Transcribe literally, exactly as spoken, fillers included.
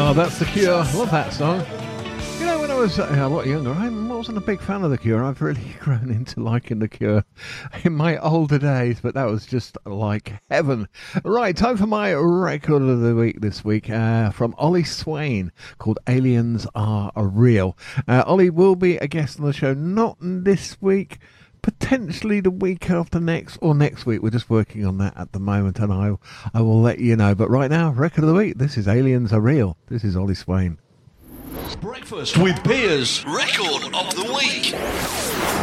Oh, that's The Cure. Love that song. You know, when I was uh, a lot younger, I wasn't a big fan of The Cure. I've really grown into liking The Cure in my older days, but that was just like heaven. Right, time for my record of the week this week uh, from Ollie Swain, called Aliens Are Real. Uh, Ollie will be a guest on the show, not this week, potentially the week after next or next week. We're just working on that at the moment, and I, I will let you know. But right now, record of the week. This is Aliens Are Real. This is Ollie Swain. Breakfast with Piers, record of the week.